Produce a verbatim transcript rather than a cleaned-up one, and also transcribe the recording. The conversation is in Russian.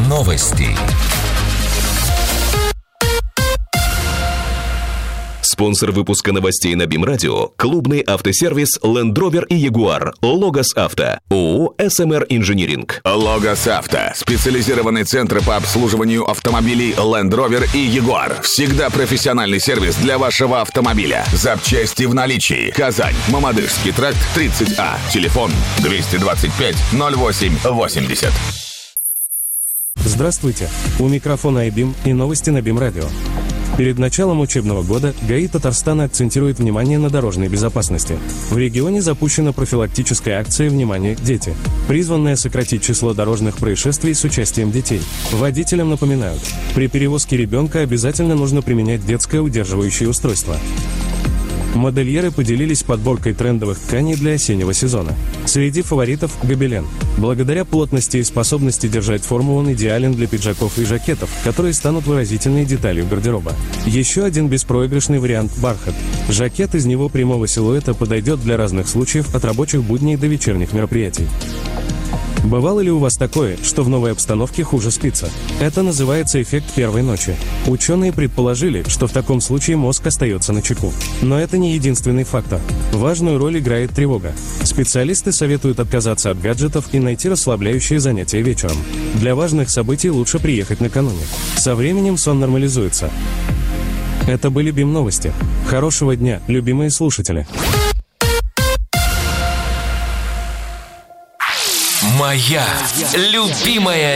Новости. Спонсор выпуска новостей на БИМ-радио – клубный автосервис Land Rover и Jaguar. Логос Авто. ООО эс эм эр Инжиниринг. Логос Авто. Специализированный центр по обслуживанию автомобилей Land Rover и Jaguar. Всегда профессиональный сервис для вашего автомобиля. Запчасти в наличии. Казань. Мамадышский тракт, тридцать А. Телефон двести двадцать пять ноль восемь восемьдесят. Здравствуйте. У микрофона айбим и новости на БИМ-радио. Перед началом учебного года ГАИ Татарстана акцентирует внимание на дорожной безопасности. В регионе запущена профилактическая акция «Внимание, дети», призванная сократить число дорожных происшествий с участием детей. Водителям напоминают, при перевозке ребенка обязательно нужно применять детское удерживающее устройство. Модельеры поделились подборкой трендовых тканей для осеннего сезона. Среди фаворитов – гобелен. Благодаря плотности и способности держать форму он идеален для пиджаков и жакетов, которые станут выразительной деталью гардероба. Еще один беспроигрышный вариант – бархат. Жакет из него прямого силуэта подойдет для разных случаев от рабочих будней до вечерних мероприятий. Бывало ли у вас такое, что в новой обстановке хуже спится? Это называется эффект первой ночи. Ученые предположили, что в таком случае мозг остается начеку. Но это не единственный фактор. Важную роль играет тревога. Специалисты советуют отказаться от гаджетов и найти расслабляющие занятия вечером. Для важных событий лучше приехать накануне. Со временем сон нормализуется. Это были БИМ-новости. Хорошего дня, любимые слушатели. Моя любимая